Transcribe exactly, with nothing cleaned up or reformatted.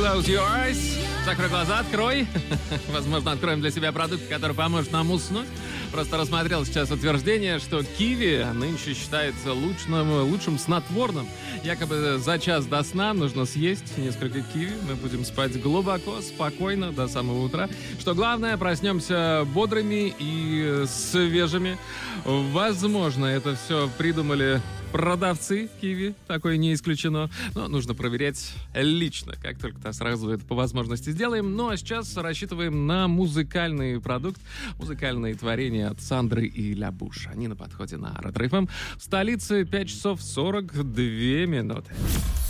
Close your eyes. Закрой глаза, открой. Возможно, откроем для себя продукт, который поможет нам уснуть. Просто рассмотрел сейчас утверждение, что киви нынче считается лучшим, лучшим снотворным. Якобы за час до сна нужно съесть несколько киви. Мы будем спать глубоко, спокойно до самого утра. Что главное, проснемся бодрыми и свежими. Возможно, это все придумали продавцы киви, такое не исключено. Но нужно проверять лично. Как только-то сразу это по возможности сделаем. Ну а сейчас рассчитываем на музыкальный продукт, музыкальные творения от Сандры и Лябуш. Они на подходе на Ретро эф эм. В столице пять часов сорок две минуты.